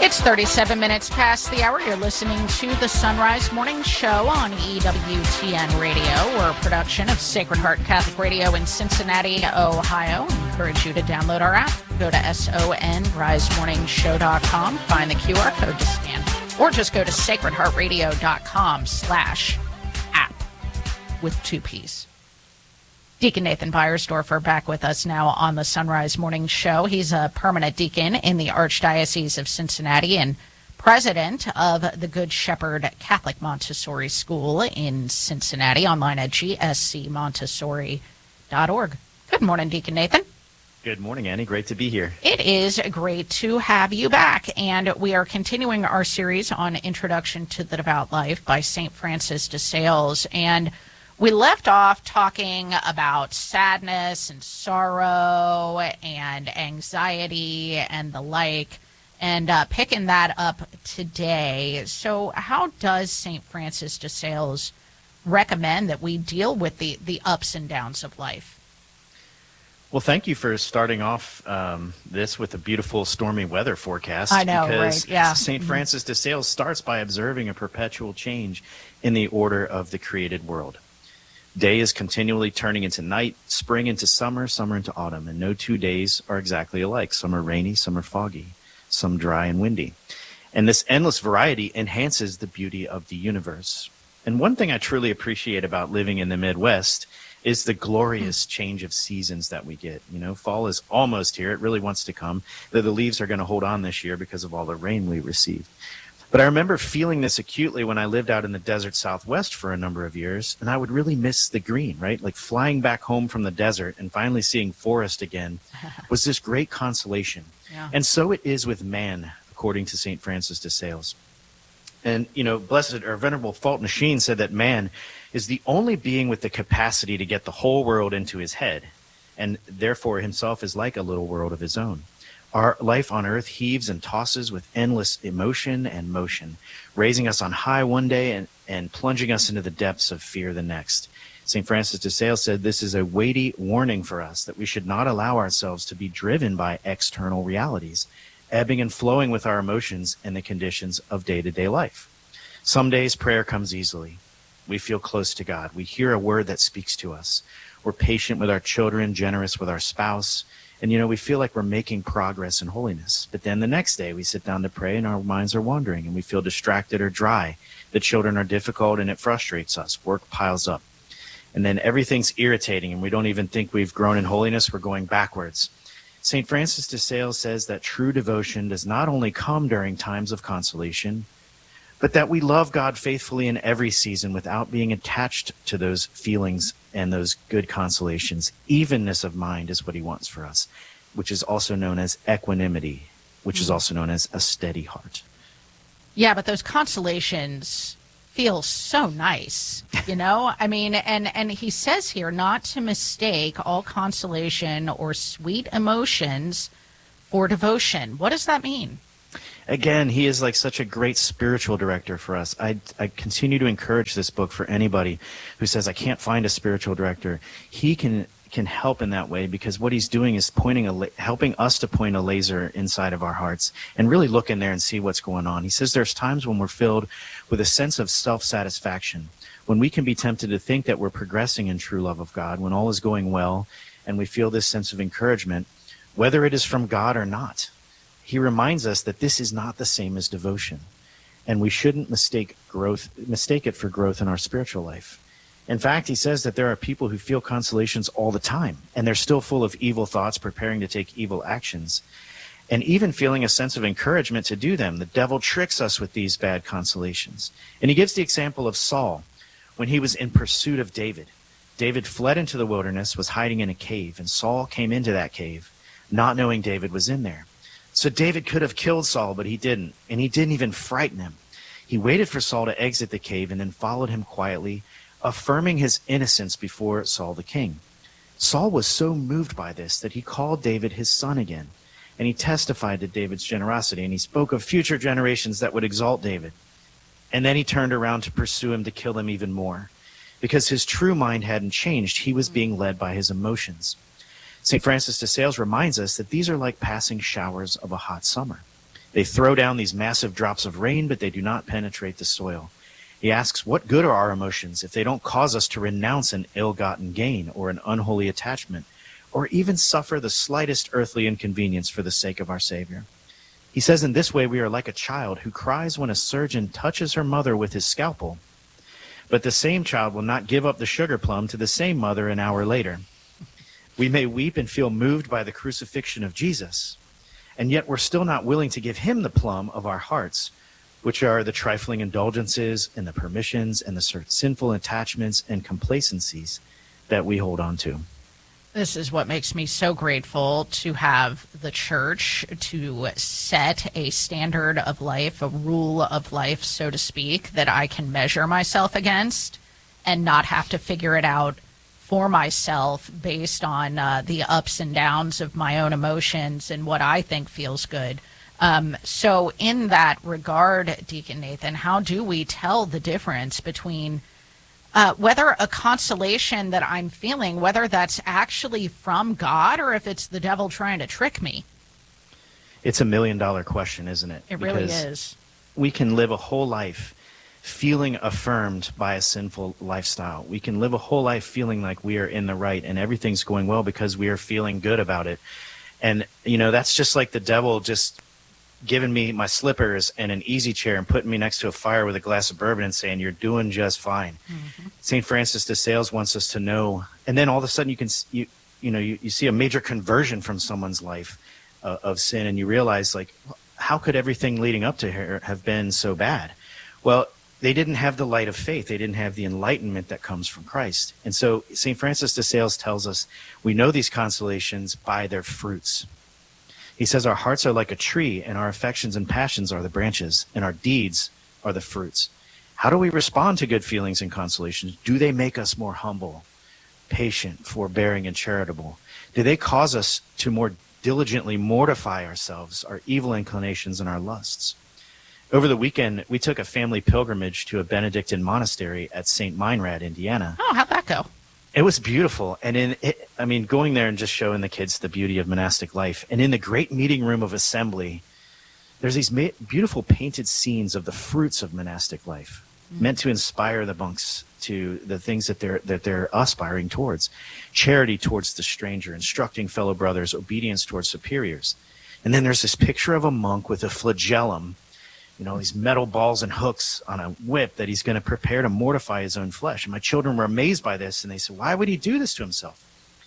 It's 37 minutes past the hour. You're listening to the Sunrise Morning Show on EWTN Radio. We're a production of Sacred Heart Catholic Radio in Cincinnati, Ohio. I encourage you to download our app. Go to sonrisemorningshow.com, find the QR code to scan, or just go to sacredheartradio.com/app with 2 P's. Deacon Nathan Beiersdorfer back with us now on the Sunrise Morning Show. He's a permanent deacon in the Archdiocese of Cincinnati and president of the Good Shepherd Catholic Montessori School in Cincinnati, online at gscmontessori.org. Good morning, Deacon Nathan. Good morning, Annie. Great to be here. It is great to have you back, and we are continuing our series on Introduction to the Devout Life by St. Francis de Sales, and we left off talking about sadness and sorrow and anxiety and the like, and picking that up today. So how does St. Francis de Sales recommend that we deal with the ups and downs of life? Well, thank you for starting off this with a beautiful stormy weather forecast. I know, because right? Yeah. St. Francis de Sales starts by observing a perpetual change in the order of the created world. Day is continually turning into night, spring into summer, summer into autumn, and no 2 days are exactly alike. Some are rainy, some are foggy, some dry and windy. And this endless variety enhances the beauty of the universe. And one thing I truly appreciate about living in the Midwest is the glorious change of seasons that we get. You know, fall is almost here. It really wants to come. Though the leaves are going to hold on this year because of all the rain we received. But I remember feeling this acutely when I lived out in the desert Southwest for a number of years, and I would really miss the green, right? Like flying back home from the desert and finally seeing forest again was this great consolation. Yeah. And so it is with man, according to St. Francis de Sales. And, you know, Blessed or Venerable Fulton Sheen said that man is the only being with the capacity to get the whole world into his head, and therefore himself is like a little world of his own. Our life on earth heaves and tosses with endless emotion and motion, raising us on high one day and plunging us into the depths of fear the next. St. Francis de Sales said this is a weighty warning for us that we should not allow ourselves to be driven by external realities, ebbing and flowing with our emotions and the conditions of day-to-day life. Some days prayer comes easily. We feel close to God. We hear a word that speaks to us. We're patient with our children, generous with our spouse, and, you know, we feel like we're making progress in holiness. But then the next day we sit down to pray and our minds are wandering and we feel distracted or dry. The children are difficult and it frustrates us. Work piles up. And then everything's irritating and we don't even think we've grown in holiness. We're going backwards. St. Francis de Sales says that true devotion does not only come during times of consolation, but that we love God faithfully in every season without being attached to those feelings and those good consolations. Evenness of mind is what he wants for us, which is also known as equanimity, which is also known as a steady heart. Yeah, but those consolations feel so nice, you know? I mean, and he says here not to mistake all consolation or sweet emotions for devotion. What does that mean? Again, he is like such a great spiritual director for us. I continue to encourage this book for anybody who says, I can't find a spiritual director. He can help in that way, because what he's doing is helping us to point a laser inside of our hearts and really look in there and see what's going on. He says there's times when we're filled with a sense of self-satisfaction, when we can be tempted to think that we're progressing in true love of God, when all is going well, and we feel this sense of encouragement, whether it is from God or not. He reminds us that this is not the same as devotion, and we shouldn't mistake it for growth in our spiritual life. In fact, he says that there are people who feel consolations all the time, and they're still full of evil thoughts, preparing to take evil actions, and even feeling a sense of encouragement to do them. The devil tricks us with these bad consolations. And he gives the example of Saul when he was in pursuit of David. David fled into the wilderness, was hiding in a cave, and Saul came into that cave, not knowing David was in there. So David could have killed Saul, but he didn't, and he didn't even frighten him. He waited for Saul to exit the cave and then followed him quietly, affirming his innocence before Saul the king. Saul was so moved by this that he called David his son again, and he testified to David's generosity, and he spoke of future generations that would exalt David. And then he turned around to pursue him, to kill him even more. Because his true mind hadn't changed, he was being led by his emotions. St. Francis de Sales reminds us that these are like passing showers of a hot summer. They throw down these massive drops of rain, but they do not penetrate the soil. He asks, what good are our emotions if they don't cause us to renounce an ill-gotten gain or an unholy attachment, or even suffer the slightest earthly inconvenience for the sake of our Savior? He says, in this way we are like a child who cries when a surgeon touches her mother with his scalpel. But the same child will not give up the sugar plum to the same mother an hour later. We may weep and feel moved by the crucifixion of Jesus, and yet we're still not willing to give him the plum of our hearts, which are the trifling indulgences and the permissions and the sinful attachments and complacencies that we hold on to. This is what makes me so grateful to have the church to set a standard of life, a rule of life, so to speak, that I can measure myself against and not have to figure it out for myself based on the ups and downs of my own emotions and what I think feels good. So in that regard, Deacon Nathan, how do we tell the difference between whether a consolation that I'm feeling, whether that's actually from God or if it's the devil trying to trick me? It's $1 million question, isn't it? It really is. We can live a whole life feeling affirmed by a sinful lifestyle. We can live a whole life feeling like we are in the right and everything's going well because we are feeling good about it. And, that's just like the devil just giving me my slippers and an easy chair and putting me next to a fire with a glass of bourbon and saying, you're doing just fine. Mm-hmm. St. Francis de Sales wants us to know. And then all of a sudden you see a major conversion from someone's life of sin, and you realize, like, how could everything leading up to her have been so bad? Well, they didn't have the light of faith. They didn't have the enlightenment that comes from Christ. And so St. Francis de Sales tells us we know these consolations by their fruits. He says our hearts are like a tree, and our affections and passions are the branches, and our deeds are the fruits. How do we respond to good feelings and consolations? Do they make us more humble, patient, forbearing, and charitable? Do they cause us to more diligently mortify ourselves, our evil inclinations, and our lusts? Over the weekend, we took a family pilgrimage to a Benedictine monastery at St. Meinrad, Indiana. Oh, how'd that go? It was beautiful. And going there and just showing the kids the beauty of monastic life. And in the great meeting room of assembly, there's these beautiful painted scenes of the fruits of monastic life, meant to inspire the monks to the things that they're aspiring towards. Charity towards the stranger, instructing fellow brothers, obedience towards superiors. And then there's this picture of a monk with a flagellum, these metal balls and hooks on a whip that he's going to prepare to mortify his own flesh. And my children were amazed by this, and they said, why would he do this to himself?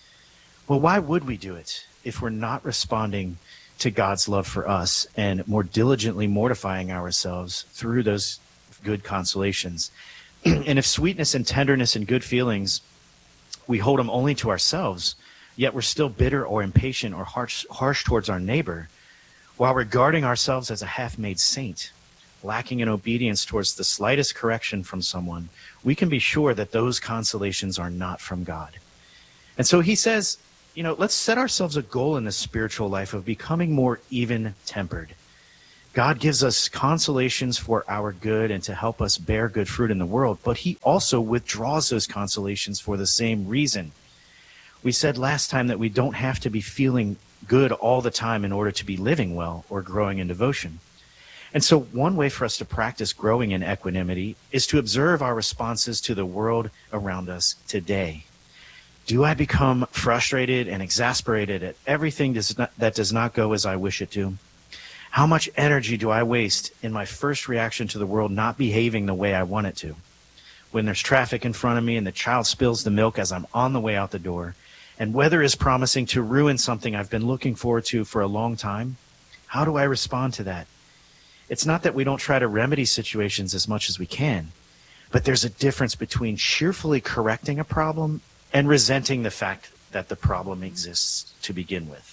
Well, why would we do it if we're not responding to God's love for us and more diligently mortifying ourselves through those good consolations? And if sweetness and tenderness and good feelings, we hold them only to ourselves, yet we're still bitter or impatient or harsh towards our neighbor, while regarding ourselves as a half-made saint, lacking in obedience towards the slightest correction from someone, we can be sure that those consolations are not from God. And so he says, let's set ourselves a goal in the spiritual life of becoming more even-tempered. God gives us consolations for our good and to help us bear good fruit in the world, but he also withdraws those consolations for the same reason. We said last time that we don't have to be feeling good all the time in order to be living well or growing in devotion. And so one way for us to practice growing in equanimity is to observe our responses to the world around us today. Do I become frustrated and exasperated at everything that does not go as I wish it to? How much energy do I waste in my first reaction to the world not behaving the way I want it to? When there's traffic in front of me and the child spills the milk as I'm on the way out the door, and weather is promising to ruin something I've been looking forward to for a long time, how do I respond to that? It's not that we don't try to remedy situations as much as we can, but there's a difference between cheerfully correcting a problem and resenting the fact that the problem exists to begin with.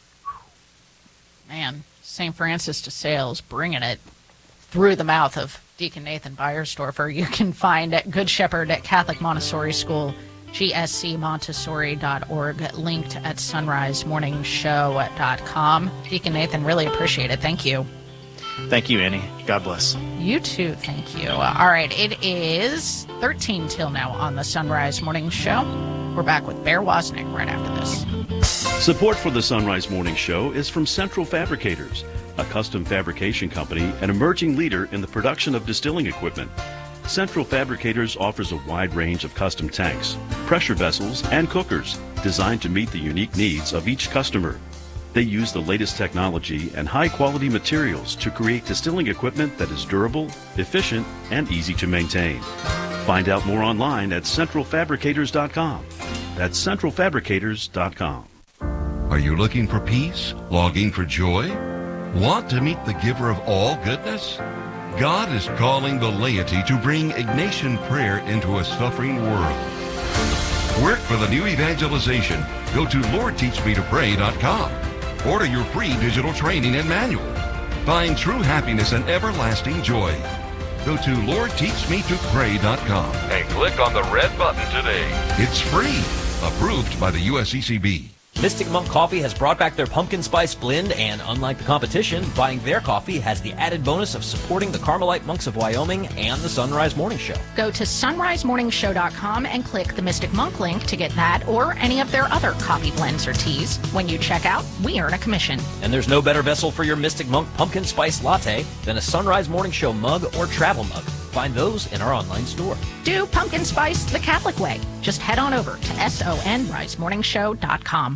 Man, St. Francis de Sales bringing it through the mouth of Deacon Nathan Beiersdorfer. You can find Good Shepherd at Catholic Montessori School, gscmontessori.org, linked at sunrisemorningshow.com. Deacon Nathan, really appreciate it. Thank you. Thank you, Annie. God bless. You too. Thank you. All right. It is 13 till now on the Sunrise Morning Show. We're back with Bear Wozniak right after this. Support for the Sunrise Morning Show is from Central Fabricators, a custom fabrication company and emerging leader in the production of distilling equipment. Central Fabricators offers a wide range of custom tanks, pressure vessels, and cookers designed to meet the unique needs of each customer. They use the latest technology and high-quality materials to create distilling equipment that is durable, efficient, and easy to maintain. Find out more online at centralfabricators.com. That's centralfabricators.com. Are you looking for peace? Longing for joy? Want to meet the giver of all goodness? God is calling the laity to bring Ignatian prayer into a suffering world. Work for the new evangelization. Go to LordTeachMeToPray.com. Order your free digital training and manual. Find true happiness and everlasting joy. Go to LordTeachMeToPray.com and click on the red button today. It's free. Approved by the USCCB. Mystic Monk Coffee has brought back their pumpkin spice blend, and unlike the competition, buying their coffee has the added bonus of supporting the Carmelite Monks of Wyoming and the Sunrise Morning Show. Go to sunrisemorningshow.com and click the Mystic Monk link to get that or any of their other coffee blends or teas. When you check out, we earn a commission. And there's no better vessel for your Mystic Monk pumpkin spice latte than a Sunrise Morning Show mug or travel mug. Find those in our online store. Do pumpkin spice the Catholic way. Just head on over to sonrisemorningshow.com.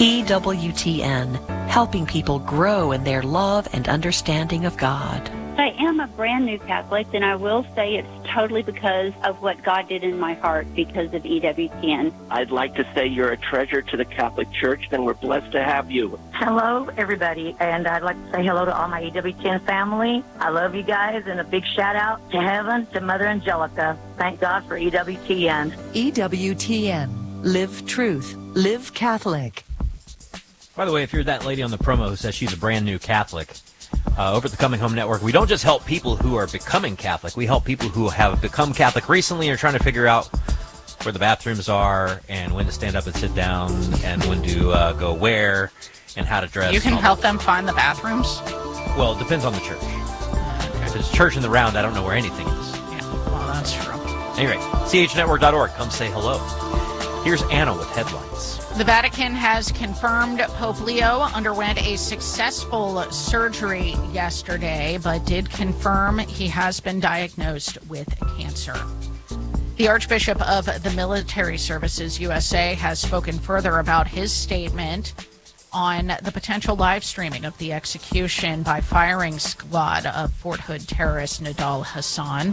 EWTN, helping people grow in their love and understanding of God. I am a brand new Catholic, and I will say it's totally because of what God did in my heart because of EWTN. I'd like to say you're a treasure to the Catholic Church, and we're blessed to have you. Hello, everybody, and I'd like to say hello to all my EWTN family. I love you guys, and a big shout-out to heaven, to Mother Angelica. Thank God for EWTN. EWTN, live truth, live Catholic. By the way, if you're that lady on the promo who says she's a brand new Catholic, over at the Coming Home Network, we don't just help people who are becoming Catholic. We help people who have become Catholic recently and are trying to figure out where the bathrooms are and when to stand up and sit down and when to go where and how to dress. You can help them find the bathrooms? Well, it depends on the church. If it's church in the round, I don't know where anything is. Yeah, well, that's true. Anyway, chnetwork.org. Come say hello. Here's Anna with headlines. The Vatican has confirmed Pope Leo underwent a successful surgery yesterday, but did confirm he has been diagnosed with cancer. The Archbishop of the Military Services USA has spoken further about his statement on the potential live streaming of the execution by firing squad of Fort Hood terrorist Nidal Hassan,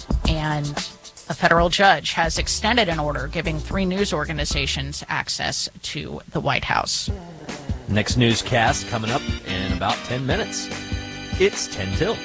and a federal judge has extended an order giving 3 news organizations access to the White House. Next newscast coming up in about 10 minutes. It's 10 till.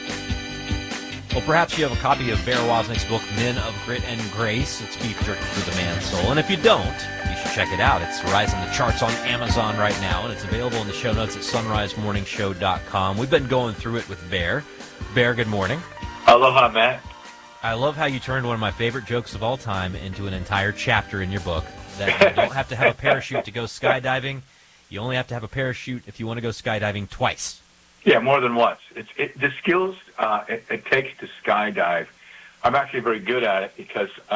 Well, perhaps you have a copy of Bear Wozniak's book, Men of Grit and Grace. It's beef jerky for the man's soul. And if you don't, you should check it out. It's rising the charts on Amazon right now, and it's available in the show notes at sunrisemorningshow.com. We've been going through it with Bear. Bear, good morning. Aloha, Matt. I love how you turned one of my favorite jokes of all time into an entire chapter in your book, that you don't have to have a parachute to go skydiving. You only have to have a parachute if you want to go skydiving twice. Yeah, more than once. The skills it takes to skydive, I'm actually very good at it because